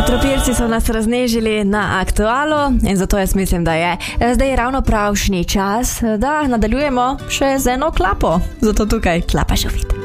Tropirci so nas raznežili na Aktualu in zato jaz mislim, da je zdaj ravno pravšnji čas, da nadaljujemo še z eno klapo. Zato tukaj Klapa Šofit.